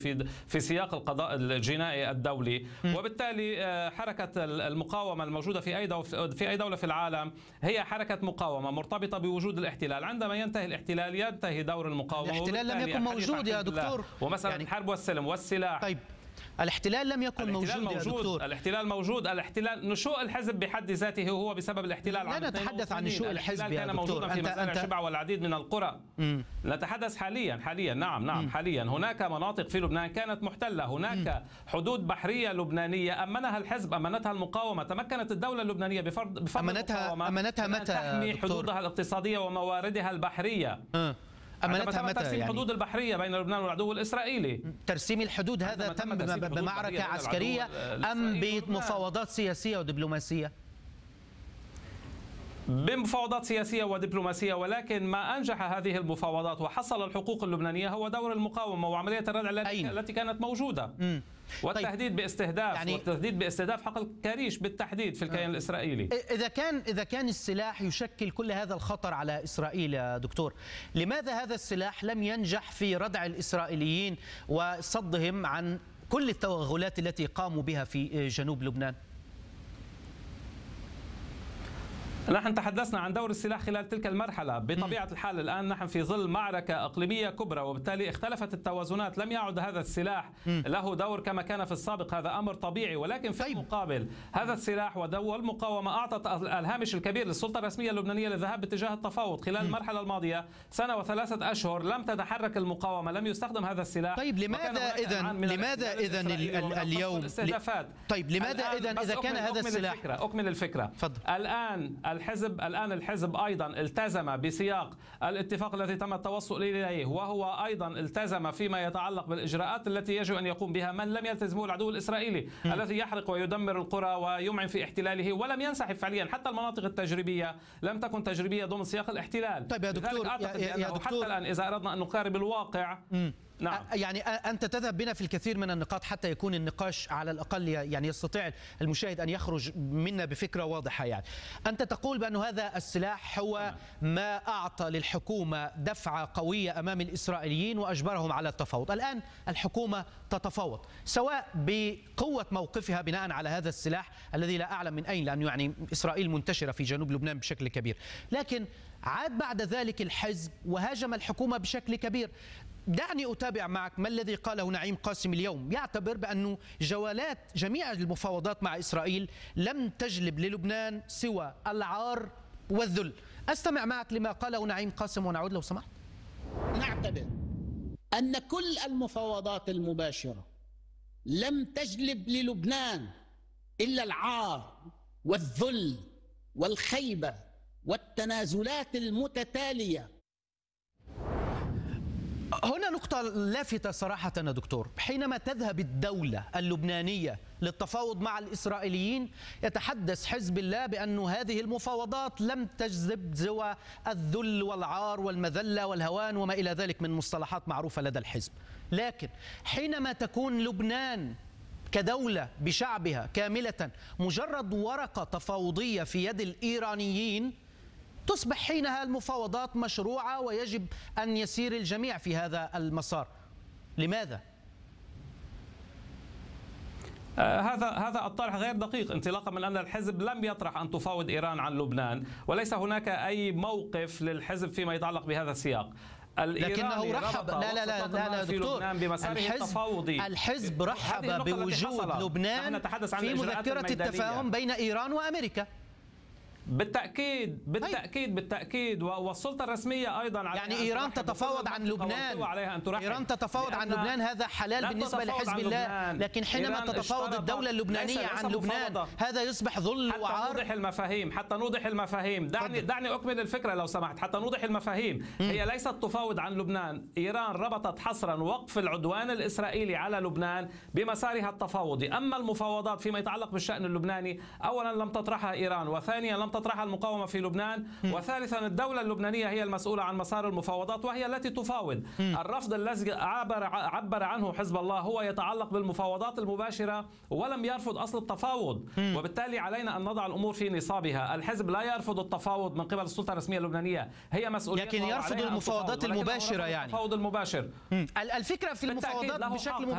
في سياق القضاء الجنائي الدولي. وبالتالي حركة المقاومة الموجودة في أي دولة في العالم هي حركة مقاومة مرتبطة بوجود الاحتلال. عندما ينتهي الاحتلال ينتهي دور المقاومة. الاحتلال لم يكن موجود يا دكتور، ومسألة الحرب والسلم والسلاح. طيب الاحتلال لم يكن موجود يا دكتور. الاحتلال موجود. الاحتلال نشوء الحزب بحد ذاته هو بسبب الاحتلال. لا نتحدث عن نشوء الحزب يا كان دكتور. موجودا في مزارع شبع والعديد من القرى. نتحدث حاليا نعم حاليا هناك مناطق في لبنان كانت محتلة. هناك حدود بحرية لبنانية أمنها الحزب، أمنتها المقاومة. تمكنت الدولة اللبنانية بفضل أمنتها متى تحمي حدودها الاقتصادية ومواردها البحرية. أمنتها متى؟ ترسيم يعني الحدود البحرية بين لبنان والعدو الإسرائيلي. ترسيم الحدود هذا تم بمعركة عسكرية أم بمفاوضات سياسية ودبلوماسية؟ بمفاوضات سياسية ودبلوماسية، ولكن ما أنجح هذه المفاوضات وحصل الحقوق اللبنانية هو دور المقاومة وعملية الردع التي كانت موجودة. والتهديد باستهداف والتهديد باستهداف حقل كريش بالتحديد في الكيان الإسرائيلي. إذا كان السلاح يشكل كل هذا الخطر على إسرائيل يا دكتور، لماذا هذا السلاح لم ينجح في ردع الإسرائيليين وصدهم عن كل التوغلات التي قاموا بها في جنوب لبنان؟ نحن تحدثنا عن دور السلاح خلال تلك المرحلة. بطبيعة الحال الآن نحن في ظل معركة إقليمية كبرى، وبالتالي اختلفت التوازنات. لم يعد هذا السلاح له دور كما كان في السابق، هذا أمر طبيعي. ولكن في المقابل هذا السلاح والمقاومة أعطت الهامش الكبير للسلطة الرسمية اللبنانية للذهاب باتجاه التفاوض. خلال المرحلة الماضية سنة و3 أشهر لم تتحرك المقاومة، لم يستخدم هذا السلاح. طيب لماذا إذن اليوم؟ طيب لماذا إذا كان هذا السلاح؟ أكمل الفكرة. الآن الحزب أيضا التزم بسياق الاتفاق الذي تم التوصل إليه، وهو أيضا التزم فيما يتعلق بالإجراءات التي يجب أن يقوم بها. من لم يلتزمه العدو الإسرائيلي الذي يحرق ويدمر القرى ويمعن في احتلاله ولم ينسحب فعليا. حتى المناطق التجريبية لم تكن تجريبية ضمن سياق الاحتلال. طيب يا دكتور، حتى الآن إذا أردنا أن نقارب الواقع نعم. يعني أنت تذهب بنا في الكثير من النقاط حتى يكون النقاش على الأقل يعني يستطيع المشاهد أن يخرج منا بفكرة واضحة. يعني أنت تقول بأن هذا السلاح هو ما أعطى للحكومة دفعة قوية أمام الإسرائيليين وأجبرهم على التفاوض. الآن الحكومة تتفاوض سواء بقوة موقفها بناء على هذا السلاح الذي لا أعلم من أين، لأنه يعني إسرائيل منتشرة في جنوب لبنان بشكل كبير، لكن عاد بعد ذلك الحزب وهاجم الحكومة بشكل كبير. دعني أتابع معك ما الذي قاله نعيم قاسم اليوم. يعتبر بأن جولات جميع المفاوضات مع إسرائيل لم تجلب للبنان سوى العار والذل. أستمع معك لما قاله نعيم قاسم ونعود لو سمحت. نعتبر أن كل المفاوضات المباشرة لم تجلب للبنان إلا العار والذل والخيبة والتنازلات المتتالية. هنا نقطة لافتة صراحة يا دكتور. حينما تذهب الدولة اللبنانية للتفاوض مع الإسرائيليين يتحدث حزب الله بأن هذه المفاوضات لم تجذب سوى الذل والعار والمذلة والهوان وما إلى ذلك من مصطلحات معروفة لدى الحزب. لكن حينما تكون لبنان كدولة بشعبها كاملة مجرد ورقة تفاوضية في يد الإيرانيين، تصبح حينها المفاوضات مشروعة ويجب أن يسير الجميع في هذا المسار. لماذا؟ هذا الطرح غير دقيق، انطلاقا من أن الحزب لم يطرح أن تفاوض إيران عن لبنان، وليس هناك أي موقف للحزب فيما يتعلق بهذا السياق. لكنه رحب لا دكتور، الحزب رحب بوجود لبنان في مذكرة التفاهم بين إيران وأمريكا. بالتأكيد والسلطة الرسمية أيضا يعني إيران تتفاوض عن لبنان. إيران تتفاوض عن لبنان، هذا حلال بالنسبة لحزب الله، لكن حينما تتفاوض الدولة اللبنانية عن لبنان هذا يصبح ذل وعار. حتى نوضح المفاهيم. دعني أكمل الفكرة لو سمحت حتى نوضح المفاهيم. هي ليست تفاوض عن لبنان. إيران ربطت حصرا وقف العدوان الإسرائيلي على لبنان بمسارها التفاوضي. أما المفاوضات فيما يتعلق بالشأن اللبناني، أولا لم تطرحها إيران، وثانيا لم تطرحها المقاومة في لبنان، وثالثا الدولة اللبنانية هي المسؤولة عن مسار المفاوضات وهي التي تفاوض. الرفض الذي عبر عنه حزب الله هو يتعلق بالمفاوضات المباشرة ولم يرفض أصل التفاوض، وبالتالي علينا أن نضع الأمور في نصابها. الحزب لا يرفض التفاوض من قبل السلطة الرسمية اللبنانية، هي مسؤولية، لكن يرفض المفاوضات المباشرة. يعني التفاوض المباشر. الفكرة في المفاوضات بشكل